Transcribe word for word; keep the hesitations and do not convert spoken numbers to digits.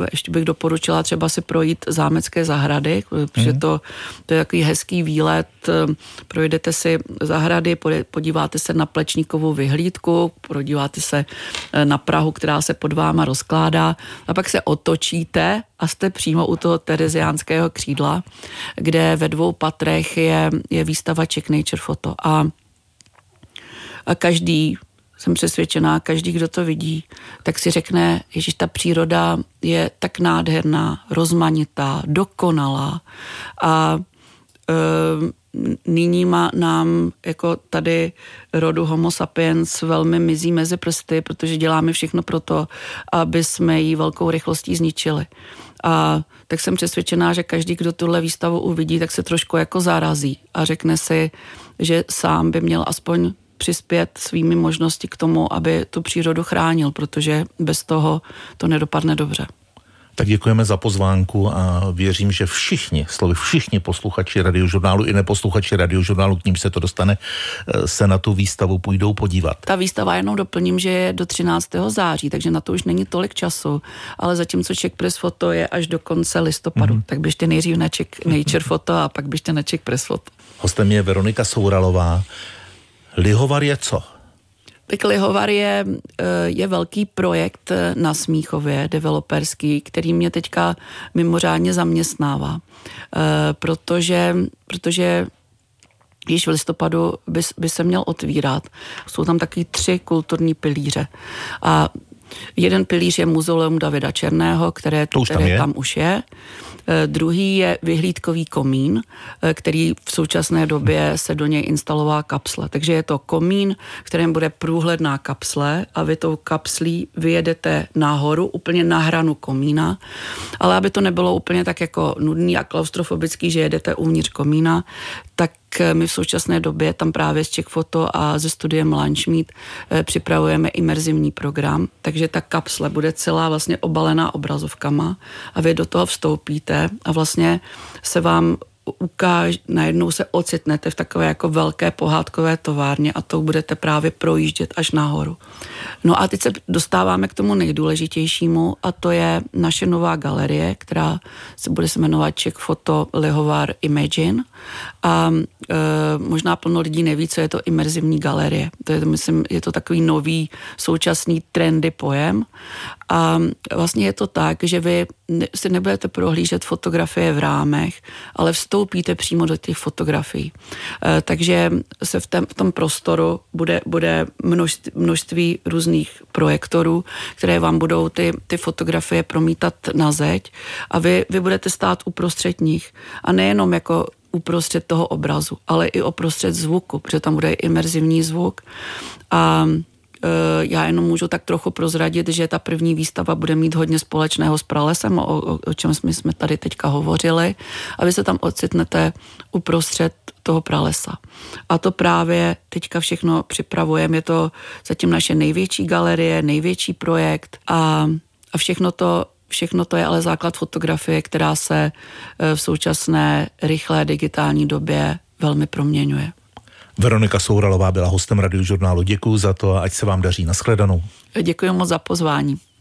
ještě bych doporučila třeba si projít zámecké zahrady, protože to, to je takový hezký výlet. Projdete si zahrady, podíváte se na Plečníkovou vyhlídku, podíváte se na Prahu, která se pod váma rozkládá a pak se otočíte a jste přímo u toho tereziánského křídla, kde ve dvou patrech je, je výstava Czech Nature Photo. A, a každý, jsem přesvědčená, každý, kdo to vidí, tak si řekne, ježiš, ta příroda je tak nádherná, rozmanitá, dokonalá a e, nyní má nám jako tady rodu Homo sapiens velmi mizí mezi prsty, protože děláme všechno pro to, aby jsme ji velkou rychlostí zničili. A tak jsem přesvědčená, že každý, kdo tuhle výstavu uvidí, tak se trošku jako zarazí a řekne si, že sám by měl aspoň přispět svými možnosti k tomu, aby tu přírodu chránil, protože bez toho to nedopadne dobře. Tak děkujeme za pozvánku a věřím, že všichni, slovy všichni posluchači Radiožurnálu i neposluchači Radiožurnálu, k ním se to dostane, se na tu výstavu půjdou podívat. Ta výstava, jenom doplním, že je do třináctého září, takže na to už není tolik času, ale zatímco Czech Press Photo je až do konce listopadu, mm-hmm. tak běžte nejdřív na Czech Nature Photo a pak běžte na Czech Press Photo. Hostem je Veronika Souralová. Lihovar je co? Tak Lihovar je, je velký projekt na Smíchově, developerský, který mě teďka mimořádně zaměstnává, protože, protože již v listopadu by, by se měl otvírat. Jsou tam taky tři kulturní pilíře. A jeden pilíř je Muzeum Davida Černého, které, to už které tam, je. tam už je. Druhý je vyhlídkový komín, který v současné době se do něj instalovala kapsle. Takže je to komín, v kterém bude průhledná kapsle a vy tou kapslí vyjedete nahoru, úplně na hranu komína, ale aby to nebylo úplně tak jako nudný a klaustrofobický, že jedete uvnitř komína, tak my v současné době tam právě s Czech Photo a ze studiem Lunchmeet připravujeme imerzivní program, takže ta kapsle bude celá vlastně obalená obrazovkama a vy do toho vstoupíte a vlastně se vám ukáž, najednou se ocitnete v takové jako velké pohádkové továrně a to budete právě projíždět až nahoru. No a teď se dostáváme k tomu nejdůležitějšímu a to je naše nová galerie, která se bude se jmenovat Czech Photo Lihovar Imagine a e, možná plno lidí neví, co je to imerzivní galerie. To je, myslím, je to takový nový současný trendy pojem a vlastně je to tak, že vy si nebudete prohlížet fotografie v rámech, ale vstoupíte přímo do těch fotografií. E, takže se v, tém, v tom prostoru bude, bude množství, množství různých projektorů, které vám budou ty, ty fotografie promítat na zeď a vy, vy budete stát uprostřed nich. A nejenom jako uprostřed toho obrazu, ale i uprostřed zvuku, protože tam bude imerzivní zvuk. A já jenom můžu tak trochu prozradit, že ta první výstava bude mít hodně společného s pralesem, o, o, o čem jsme, jsme tady teďka hovořili, a vy se tam ocitnete uprostřed toho pralesa. A to právě teďka všechno připravujeme, je to zatím naše největší galerie, největší projekt a, a všechno to Všechno to je ale základ fotografie, která se v současné rychlé digitální době velmi proměňuje. Veronika Souralová byla hostem Radiožurnálu. Děkuju za to a ať se vám daří. Nashledanou. Děkuji moc za pozvání.